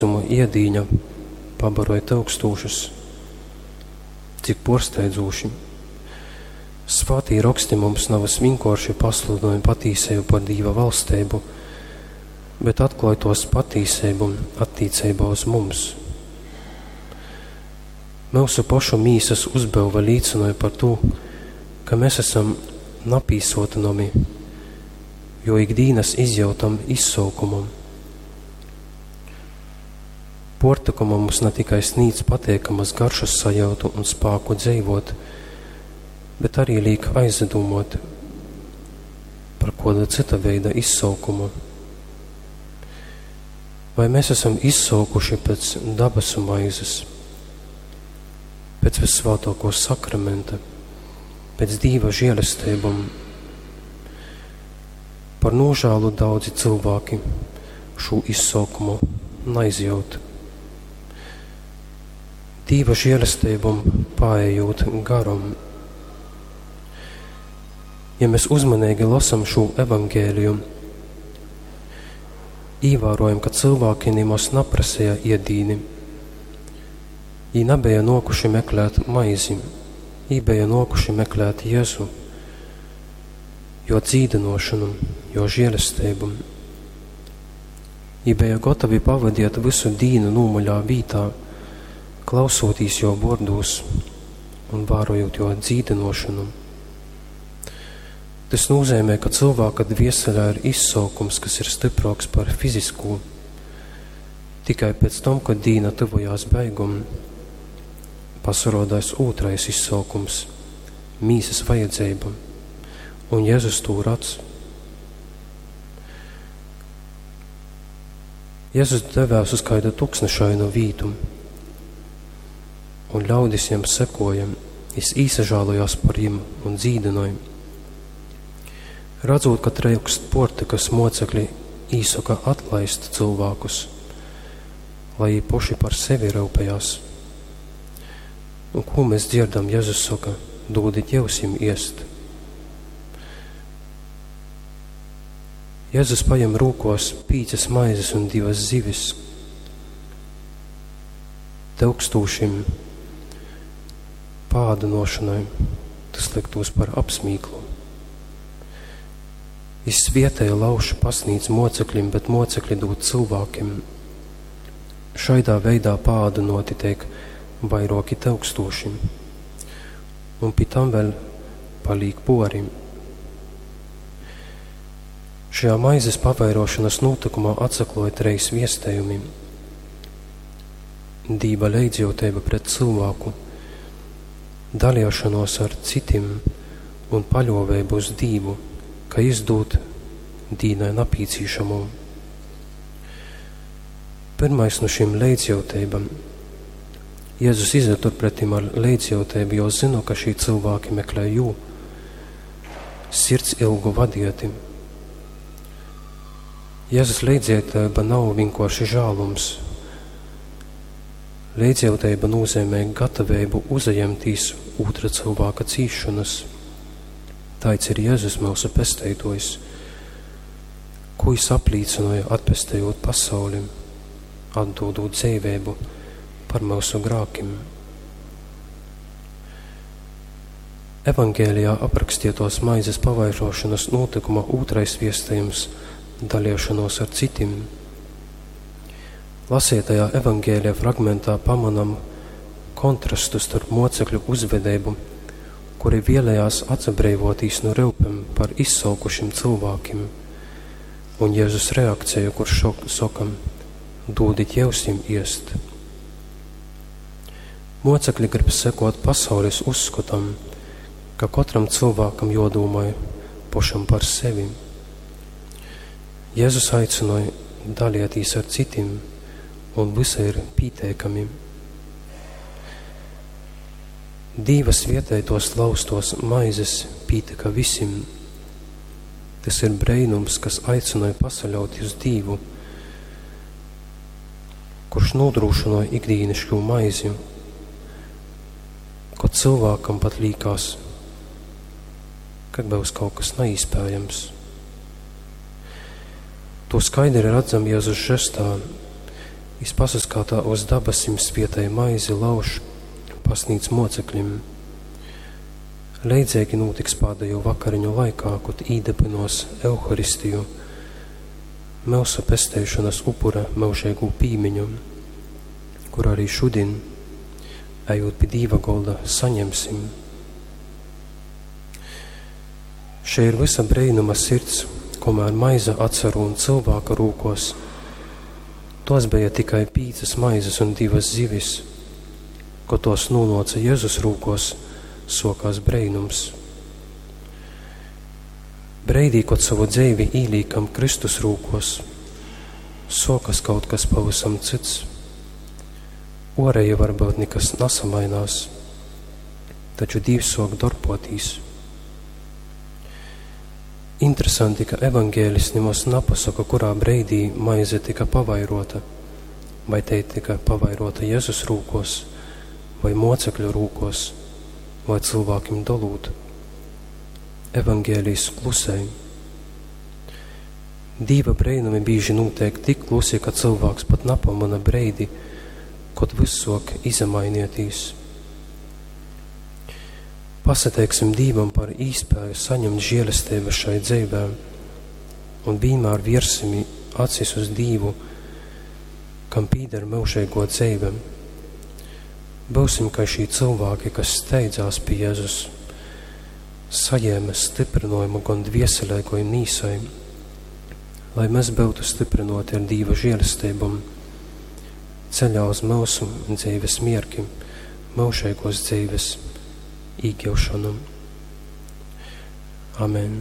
iedīņa pabaroja tūkstūšus, cik porsteidzoši. Svētī raksti mums nav vienkārši pasludinājumi patīsēju par Dieva valstību, bet atklāj tos patīsēbu attīcībā uz mums. Mūsu pašu mīsas uzbauva līdzināja par to, ka mēs esam napīsotinami, jo ikdīnas izjautam izsaukumam. Portakuma mums ne tikai sniedz pateikamas garšas sajautu un spāku dzīvot, bet arī liek aizdomot par kāda cita veida izsaukumu. Vai mēs esam izsaukuši pēc dabasu maizes, pēc visvētāko sakramenta, pēc Dieva žēlestībām? Par nožēlu daudzi cilvēki šo izsaukumu neizjūt. Dieva žēlestībām paejot garam. Ja mēs uzmanīgi lasam šo evangēliju, īvērojam, ka cilvēki nemaz neprasīja iedīni. Viņi nebija nokuši meklēt maizi, viņi bija nokuši meklēt Jēzu, jo dzīdinošanu, jo žēlestību. Viņi bija gatavi pavadīt visu dīnu nūmuļā vītā, klausotīs jo vārdos un vērojot jo dzīdinošanu. Tas nozīmē, ka cilvēka dvieselē ir izsaukums, kas ir stiprāks par fizisko. Tikai pēc tam, kad dīna tuvojās beigum, pasarodās otrais izsaukums – mīsas vajadzība, un Jēzus to redz. Jēzus devās uz kādu tūkstnešainu vītu, un ļaudis jiem sekoja, es īsažālojās par jiem un dzīdinoju. Redzot, ka trejukst portikas mocekļi īsaka atlaist cilvēkus, lai viņi poši par sevi raupējās. Un ko mēs dzirdam? Jēzus saka, dodiet jausim iest. Jēzus paņem rūkos 5 maizes un 2 zivis. Tūkstūšiem pādinošanai, tas liktos par apsmīklu. Viņš vietēja laušu pasnīdz mocekļiem, bet mocekļi dod cilvēkiem. Šaidā veidā pādinoti tiek vairāki tūkstoši, un pie tam vēl palīk porim. Šajā maizes pavairošanas notikumā atsakloja 3 viestējumi. Dieva leidzjūtība pret cilvēku, dalīšanos ar citiem un paļovēbu uz Dievu, ka izdod dīnai napīcīšamo. Pirmais no šīm leidzjūtībām. Jēzus izatur pretim ar leidzjūtību, jo zinu, ka šī cilvēki meklē jū, sirds ilgu vadieti. Jēzus leidzjūtība nav vienkārši žālums. Leidzjūtība nozīmē gatavību uzajemtīs otra cilvēka cīšanas. Tāds ir Jēzus mūsu pesteitojs, ko viņš aplīcināja atpestējot pasauli, atdodot dzīvību par mūsu grākim. Evangēlijā aprakstītos maizes pavairošanas notikuma otrais viestījums – dalīšanos ar citiem. Lasītajā evangēlijā fragmentā pamanam kontrastu starp mocekļu uzvedību, kuri vēlējās atsabrīvotīs no raupiem par izsaukušiem cilvēkiem, un Jēzus reakciju, kur sokam, dodiet jausim iest. Mocekļi grib sekot pasaules uzskatam, ka katram cilvēkam jodomāja pašam par sevi. Jēzus aicināja dalīties ar citiem, un visi ir pieteikami. Dievas vietētos laustos maizes pītika visiem. Tas ir breinums, kas aicināja pasaļaut uz Dievu, kurš nodrošināja ikdīnišķu maizi, kad cilvēkam pat līkās, ka būs kaut kas neizspējams. To skaidri redzam Jēzus žestā. Izpasaskātā uz dabasim spietai maizi lauž, pasnīc mocekļim. Leidzēgi notiks pādējo vakariņu laikā, kad īdepinos Euharistiju, Meusa pestēšanas upura meušēgū pīmiņu, kur arī šodien, ejot pie dīva golda, saņemsim. Šeit ir visa breinuma sirds, komēr maiza atceru un cilvēka rūkos. Tos bija tikai 5 maizes un 2 zivis, ko tos nūnoca Jēzus rūkos, sokās breinums. Breidī, kod savu dzeivi īlīkam Kristus rūkos, sokas kaut kas pavisam cits. Oreja varbūt nekas nasamainās, taču Dīvs sok dorpotīs. Interesanti, ka evangēlis nemaz napasaka, kurā breidī maize tika pavairota, vai te tika pavairota Jēzus rūkos, vai mocekļu rūkos, vai cilvēkiem dolūt. Evangēlijs klusēja. Dīva breinumi bīži notiek tik klusi, ka cilvēks pat napamana breidi, kod vissok izamainieties. Pasateiksim Dīvam par īspēju saņemt žēlestību šai dzīvē un vienmēr viersimi acis uz Dīvu, kam pīder mūžēgo dzīve. Būsim kā šī cilvēki, kas steidzās pie Jēzus, sajēma stiprinājumu gan dvieselē, gan nīsai, lai mēs būtu stiprinoti ar Dīva žēlestībām, ceļā uz mūsu dzīves mierki, mūžēgos dzīves īgļaušanu. Amen.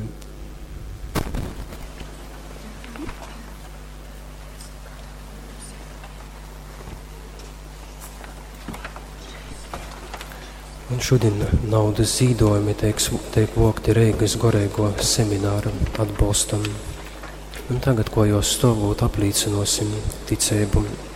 Un šodien naudas zīdojumi tiek vokti Reigas Gorēgo semināra atbalstam. Un tagad, ko jau stāvot, aplīcinosim ticību